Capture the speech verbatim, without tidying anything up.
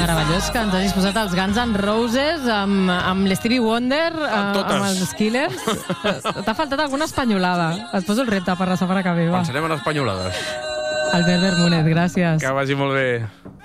meravellós que ens hagis posat els Guns N' Roses amb, amb l'Stevie Wonder, amb, amb els Killers. T'ha faltat alguna espanyolada. Et poso el repte per la setmana que ve. Pensarem en espanyolades. Albert Bermúdez, gràcies. Que vagi molt bé.